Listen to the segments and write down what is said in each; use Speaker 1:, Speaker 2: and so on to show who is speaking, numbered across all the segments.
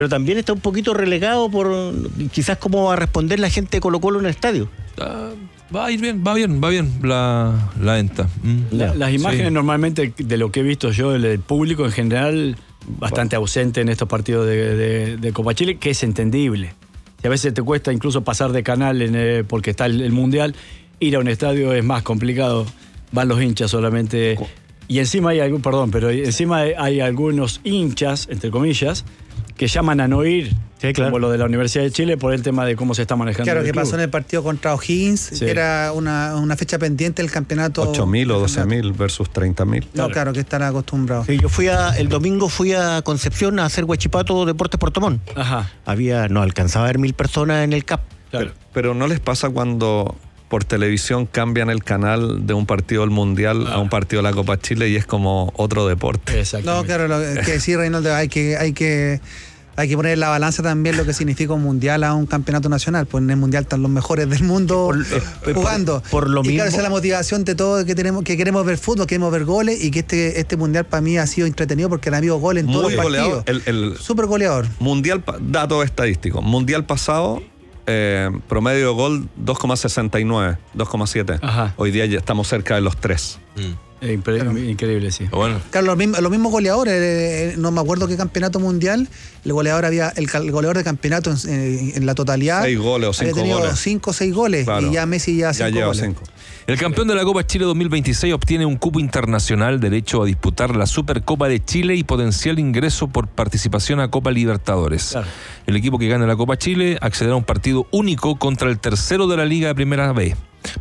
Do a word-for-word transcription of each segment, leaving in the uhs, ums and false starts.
Speaker 1: Pero también está un poquito relegado por quizás cómo va a responder la gente de Colo-Colo en el estadio.
Speaker 2: Uh, va a ir bien, va bien, va bien la, la venta. Mm.
Speaker 3: La, las imágenes sí. Normalmente de lo que he visto yo, el público en general, bastante ausente en estos partidos de, de, de Copa Chile, que es entendible. Y a veces te cuesta incluso pasar de canal en el, porque está el, el Mundial. Ir a un estadio es más complicado. Van los hinchas solamente. Y encima hay algún, perdón, pero encima hay algunos hinchas, entre comillas, que llaman a no ir, sí, claro. Como lo de la Universidad de Chile, por el tema de cómo se está manejando.
Speaker 4: Claro,
Speaker 3: el
Speaker 4: que
Speaker 3: club.
Speaker 4: pasó en el partido contra O'Higgins, sí. Que era una, una fecha pendiente del campeonato.
Speaker 5: ocho mil o doce mil versus treinta mil.
Speaker 4: No, claro, claro que están acostumbrados.
Speaker 1: Sí, yo fui a, el domingo fui a Concepción a hacer Huachipato Deportes Puerto Montt. Ajá. Había, no alcanzaba a ver mil personas en el C A P.
Speaker 5: Claro. Pero, pero ¿no les pasa cuando por televisión cambian el canal de un partido del Mundial ah. a un partido de la Copa Chile y es como otro deporte?
Speaker 4: No, claro, lo que sí, Reinaldo, hay que, hay que, hay que poner en la balanza también lo que significa un Mundial a un campeonato nacional. Pues en el Mundial están los mejores del mundo por, jugando.
Speaker 1: Por, por lo
Speaker 4: y
Speaker 1: mismo.
Speaker 4: Claro, esa es la motivación de todo, que tenemos, que queremos ver fútbol, queremos ver goles, y que este, este Mundial para mí ha sido entretenido porque han habido goles en todos los partidos.
Speaker 5: El, el
Speaker 4: Súper goleador.
Speaker 5: Mundial, datos estadísticos. Mundial pasado, Eh, promedio de gol dos coma sesenta y nueve, dos coma siete. Hoy día ya estamos cerca de los tres.
Speaker 3: Mm. Eh, incre claro. Increíble, sí.
Speaker 4: Bueno. Claro, los mismos, los mismos goleadores, eh, no me acuerdo qué campeonato mundial, el goleador había el, el goleador de campeonato en, en, en la totalidad.
Speaker 5: Seis goles o cinco
Speaker 4: había tenido
Speaker 5: goles.
Speaker 4: cinco o seis goles, claro. Y ya Messi ya,
Speaker 5: ya
Speaker 4: cinco
Speaker 5: lleva
Speaker 4: goles.
Speaker 5: cinco.
Speaker 2: El campeón de la Copa Chile dos mil veintiséis obtiene un cupo internacional, derecho a disputar la Supercopa de Chile y potencial ingreso por participación a Copa Libertadores. Claro. El equipo que gane la Copa Chile accederá a un partido único contra el tercero de la Liga de Primera B.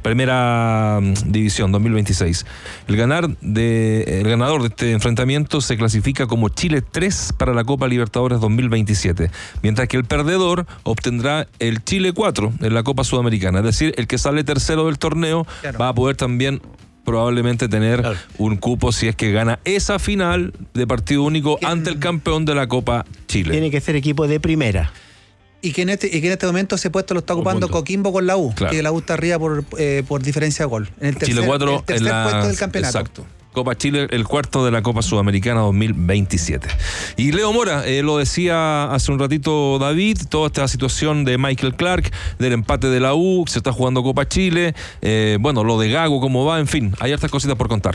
Speaker 2: Primera um, División dos mil veintiséis. El, ganar de, el ganador de este enfrentamiento se clasifica como Chile tres para la Copa Libertadores dos mil veintisiete, mientras que el perdedor obtendrá el Chile cuatro en la Copa Sudamericana. Es decir, el que sale tercero del torneo, claro, va a poder también probablemente tener, claro, un cupo si es que gana esa final de partido único ante el campeón de la Copa Chile.
Speaker 1: Tiene que ser equipo de primera.
Speaker 4: Y que, en este, y que en este momento ese puesto lo está ocupando Coquimbo con la U, claro, que la U está arriba por, eh, por diferencia de gol. En el tercer,
Speaker 2: Chile cuatro
Speaker 4: el tercer
Speaker 2: en la,
Speaker 4: puesto del campeonato.
Speaker 2: Exacto. Copa Chile, el cuarto de la Copa Sudamericana dos mil veintisiete. Y Leo Mora, eh, lo decía hace un ratito David, toda esta situación de Michael Clark, del empate de la U, se está jugando Copa Chile, eh, bueno, lo de Gago, cómo va, en fin, hay hartas cositas por contar.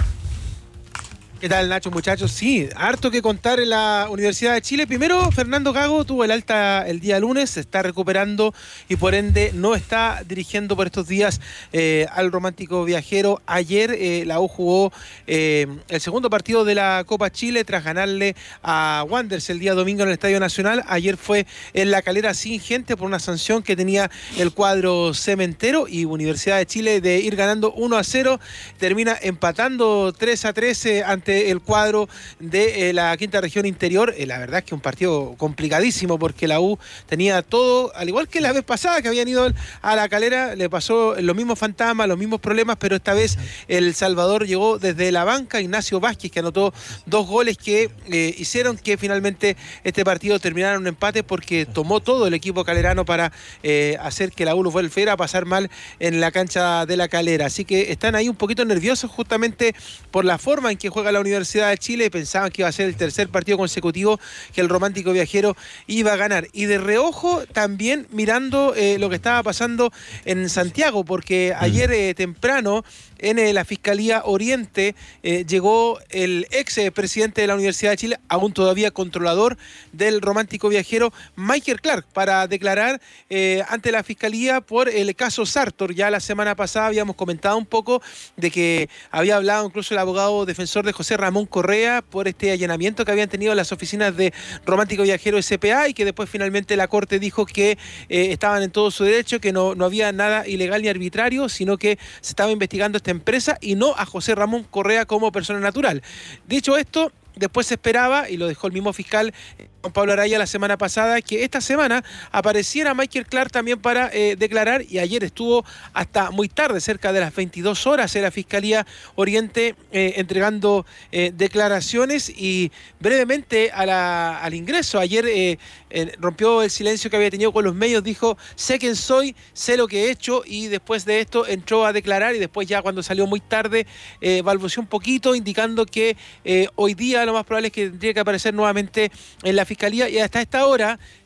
Speaker 6: ¿Qué tal, Nacho, muchachos? Sí, harto que contar en la Universidad de Chile. Primero, Fernando Gago tuvo el alta el día lunes, se está recuperando y por ende no está dirigiendo por estos días eh, al Romántico Viajero. Ayer eh, la U jugó eh, el segundo partido de la Copa Chile tras ganarle a Wanderers el día domingo en el Estadio Nacional. Ayer fue en La Calera sin gente por una sanción que tenía el cuadro cementero, y Universidad de Chile, de ir ganando uno a cero, termina empatando tres a tres eh, ante el cuadro de eh, la quinta región interior. Eh, la verdad es que un partido complicadísimo porque la U tenía todo, al igual que la vez pasada que habían ido a La Calera, le pasó los mismos fantasmas, los mismos problemas, pero esta vez El Salvador llegó desde la banca, Ignacio Vázquez, que anotó dos goles que eh, hicieron que finalmente este partido terminara en un empate, porque tomó todo el equipo calerano para eh, hacer que la U lo fuera a pasar mal en la cancha de La Calera. Así que están ahí un poquito nerviosos justamente por la forma en que juega la Universidad de Chile. Pensaban que iba a ser el tercer partido consecutivo que el Romántico Viajero iba a ganar. Y de reojo también mirando eh, lo que estaba pasando en Santiago, porque ayer eh, temprano en eh, la Fiscalía Oriente eh, llegó el ex eh, presidente de la Universidad de Chile, aún todavía controlador del Romántico Viajero, Michael Clark, para declarar eh, ante la Fiscalía por el caso Sartor. Ya la semana pasada habíamos comentado un poco de que había hablado incluso el abogado defensor de José Ramón Correa por este allanamiento que habían tenido en las oficinas de Romántico Viajero S P A, y que después finalmente la Corte dijo que eh, estaban en todo su derecho, que no, no había nada ilegal ni arbitrario, sino que se estaba investigando esta empresa y no a José Ramón Correa como persona natural. Dicho esto, después se esperaba, y lo dejó el mismo fiscal Juan Pablo Araya la semana pasada, que esta semana apareciera Michael Clark también para eh, declarar, y ayer estuvo hasta muy tarde, cerca de las veintidós horas en la Fiscalía Oriente eh, entregando eh, declaraciones. Y brevemente a la, al ingreso, ayer eh, eh, rompió el silencio que había tenido con los medios, dijo: sé quién soy, sé lo que he hecho, y después de esto entró a declarar, y después ya cuando salió muy tarde eh, balbuceó un poquito indicando que eh, hoy día lo más probable es que tendría que aparecer nuevamente en la fiscalía y hasta esta hora